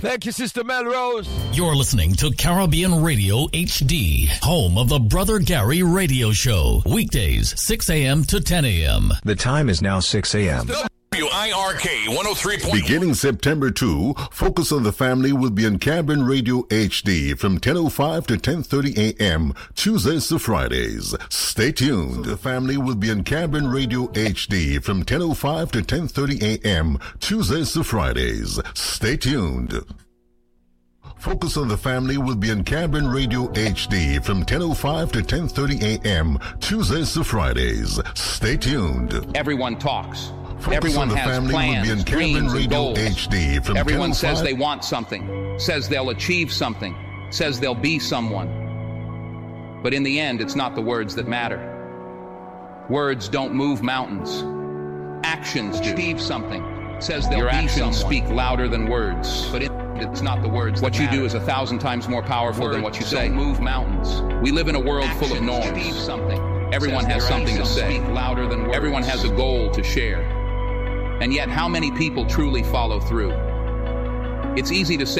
Thank you, Sister Melrose. You're listening to Caribbean Radio HD, home of the Brother Gary Radio Show. Weekdays, 6 a.m. to 10 a.m. The time is now 6 a.m. WIRK 103.1. Beginning September 2, Focus on the Family will be on Caribbean Radio HD from 10:05 to 10:30 a.m. Tuesdays to Fridays. Stay tuned. The family will be on Caribbean Radio HD from 10:05 to 10:30 a.m. Tuesdays to Fridays. Stay tuned. Focus on the Family will be on Caribbean Radio HD from 10:05 to 10:30 a.m. Tuesdays to Fridays. Stay tuned. Everyone talks. Focus Everyone on the has Family plans, will be on Caribbean dreams, and Radio goals. HD from Everyone 10:05 says they want something, says they'll achieve something, says they'll be someone. But in the end, it's not the words that matter. Words don't move mountains. Actions do. Achieve something, says they'll Your be actions someone. Speak louder than words. But it's not the words that matter. What you do is 1,000 times more powerful Words than what you say. don't Move mountains. We live in a world full of noise. Achieve something. Everyone has something to say. Speak louder than words. Everyone has a goal to share. And yet, how many people truly follow through? It's easy to say.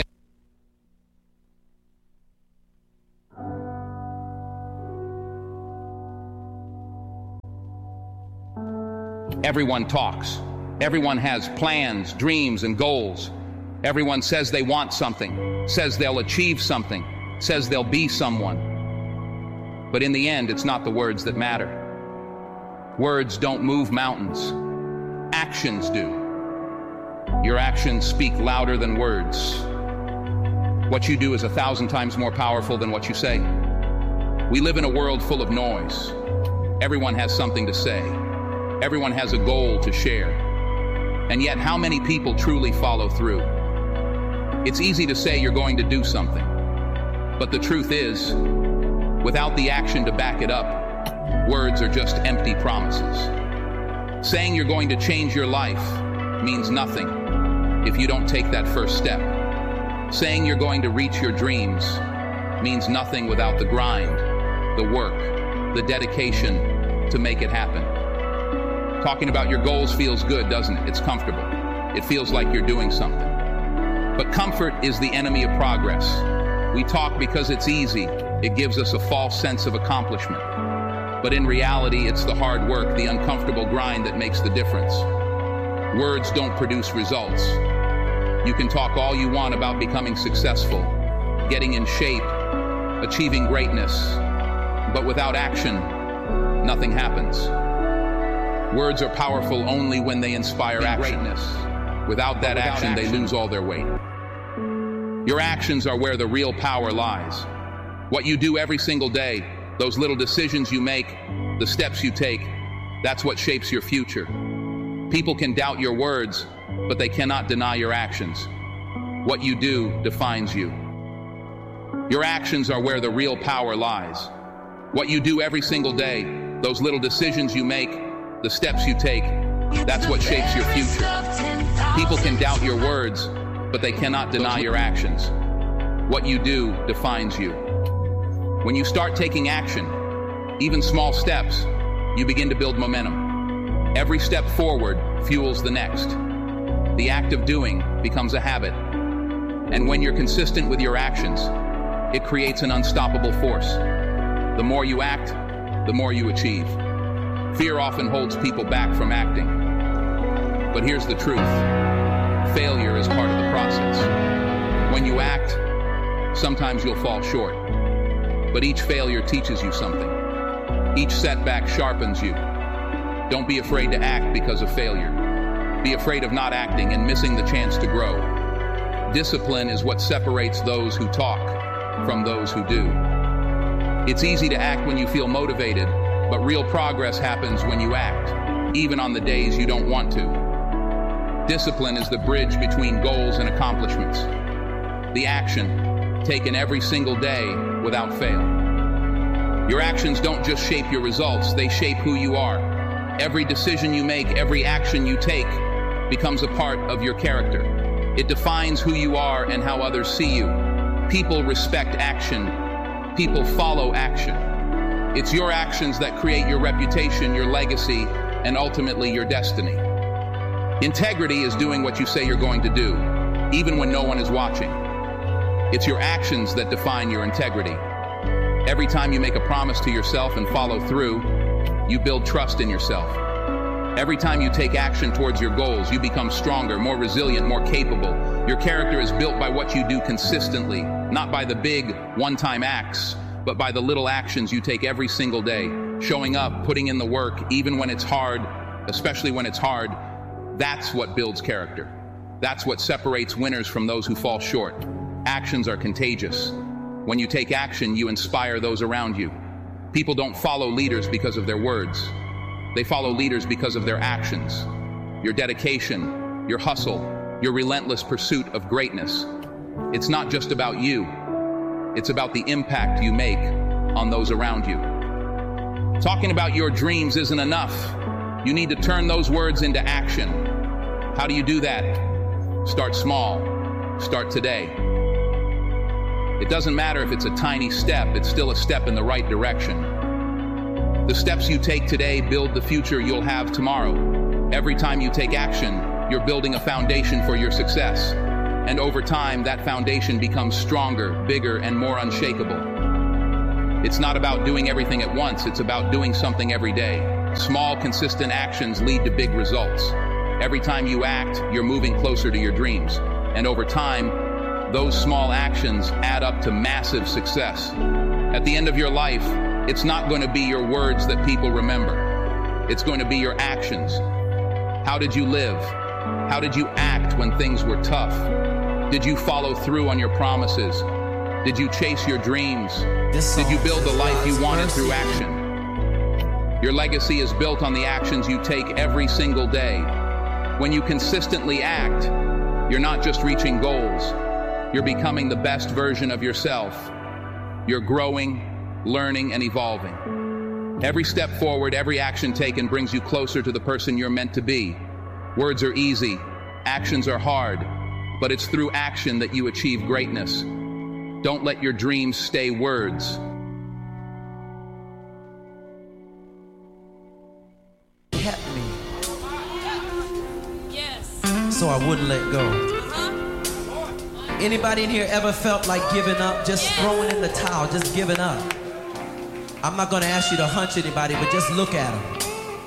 Everyone talks. Everyone has plans, dreams, and goals. Everyone says they want something, says they'll achieve something, says they'll be someone. But in the end, it's not the words that matter. Words don't move mountains. Actions do. Your actions speak louder than words. What you do is 1,000 times more powerful than what you say. We live in a world full of noise. Everyone has something to say. Everyone has a goal to share. And yet, how many people truly follow through? It's easy to say you're going to do something. But the truth is, without the action to back it up, words are just empty promises. Saying you're going to change your life means nothing if you don't take that first step. Saying you're going to reach your dreams means nothing without the grind, the work, the dedication to make it happen. Talking about your goals feels good, doesn't it? It's comfortable. It feels like you're doing something. But comfort is the enemy of progress. We talk because it's easy. It gives us a false sense of accomplishment. But in reality, it's the hard work, the uncomfortable grind that makes the difference. Words don't produce results. You can talk all you want about becoming successful, getting in shape, achieving greatness, but without action, nothing happens. Words are powerful only when they inspire action. Without that action, they lose all their weight. Your actions are where the real power lies. What you do every single day, those little decisions you make, the steps you take, that's what shapes your future. People can doubt your words, but they cannot deny your actions. What you do defines you. Your actions are where the real power lies. What you do every single day, those little decisions you make, the steps you take, that's what shapes your future. People can doubt your words, but they cannot deny your actions. What you do defines you. When you start taking action, even small steps, you begin to build momentum. Every step forward fuels the next. The act of doing becomes a habit. And when you're consistent with your actions, it creates an unstoppable force. The more you act, the more you achieve. Fear often holds people back from acting. But here's the truth. Failure is part of the process. When you act, sometimes you'll fall short. But each failure teaches you something. Each setback sharpens you. Don't be afraid to act because of failure. Be afraid of not acting and missing the chance to grow. Discipline is what separates those who talk from those who do. It's easy to act when you feel motivated, but real progress happens when you act, even on the days you don't want to. Discipline is the bridge between goals and accomplishments. The action, taken every single day without fail. Your actions don't just shape your results, they shape who you are. Every decision you make, every action you take becomes a part of your character. It defines who you are and how others see you. People respect action. People follow action. It's your actions that create your reputation, your legacy, and ultimately your destiny. Integrity is doing what you say you're going to do, even when no one is watching. It's your actions that define your integrity. Every time you make a promise to yourself and follow through, you build trust in yourself. Every time you take action towards your goals, you become stronger, more resilient, more capable. Your character is built by what you do consistently, not by the big one-time acts, but by the little actions you take every single day. Showing up, putting in the work, even when it's hard, especially when it's hard, that's what builds character. That's what separates winners from those who fall short. Actions are contagious. When you take action, you inspire those around you. People don't follow leaders because of their words. They follow leaders because of their actions, your dedication, your hustle, your relentless pursuit of greatness. It's not just about you. It's about the impact you make on those around you. Talking about your dreams isn't enough. You need to turn those words into action. How do you do that? Start small. Start today. It doesn't matter if it's a tiny step, it's still a step in the right direction. The steps you take today build the future you'll have tomorrow. Every time you take action, you're building a foundation for your success. And over time, that foundation becomes stronger, bigger, and more unshakable. It's not about doing everything at once, it's about doing something every day. Small, consistent actions lead to big results. Every time you act, you're moving closer to your dreams. And over time, those small actions add up to massive success. At the end of your life, it's not going to be your words that people remember. It's going to be your actions. How did you live? How did you act when things were tough? Did you follow through on your promises? Did you chase your dreams? Did you build the life you wanted through action? Your legacy is built on the actions you take every single day. When you consistently act, you're not just reaching goals. You're becoming the best version of yourself. You're growing, learning, and evolving. Every step forward, every action taken brings you closer to the person you're meant to be. Words are easy, actions are hard, but it's through action that you achieve greatness. Don't let your dreams stay words. Kept me. Yes. So I wouldn't let go. Anybody in here ever felt like giving up, just throwing in the towel, just giving up? I'm not gonna ask you to hunch anybody, but just look at them.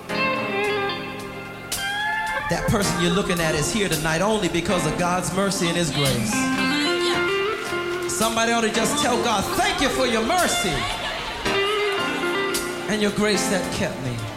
That person you're looking at is here tonight only because of God's mercy and His grace. Somebody ought to just tell God, thank you for your mercy and your grace that kept me.